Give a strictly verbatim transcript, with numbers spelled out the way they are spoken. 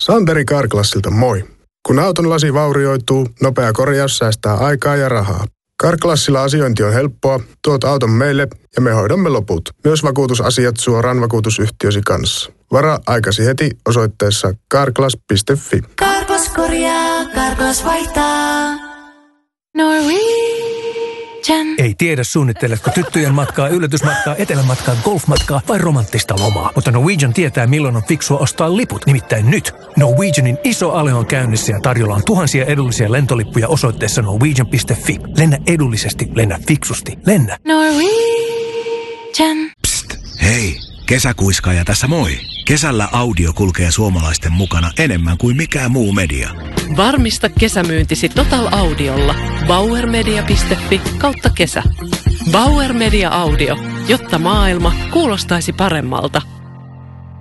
Santeri Carglassilta moi. Kun auton lasi vaurioituu, nopea korjaus säästää aikaa ja rahaa. Carglassilla asiointi on helppoa, tuot auton meille ja me hoidamme loput. Myös vakuutusasiat suoraan vakuutusyhtiösi kanssa. Varaa aikasi heti osoitteessa carglass piste fi. Carglass korjaa, Carglass vaihtaa. Norwegian. Ei tiedä suunnitteletko tyttöjen matkaa, yllätysmatkaa, etelämatkaa, golfmatkaa vai romanttista lomaa. Mutta Norwegian tietää milloin on fiksua ostaa liput. Nimittäin nyt Norwegianin iso ale on käynnissä ja tarjolla on tuhansia edullisia lentolippuja osoitteessa norwegian piste fi. Lennä edullisesti, lennä fiksusti, lennä. Norwegian. Psst, hei, kesäkuiskaaja tässä moi. Kesällä audio kulkee suomalaisten mukana enemmän kuin mikään muu media. Varmista kesämyyntisi Total Audiolla. bauermedia piste fi kautta kesä. Bauer Media Audio, jotta maailma kuulostaisi paremmalta.